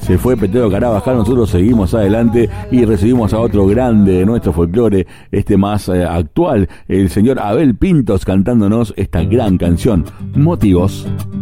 se fue Petero Carabajal, nosotros seguimos adelante y recibimos a otro grande de nuestro folclore, más actual, el señor Abel Pintos, cantándonos esta gran canción, Motivos.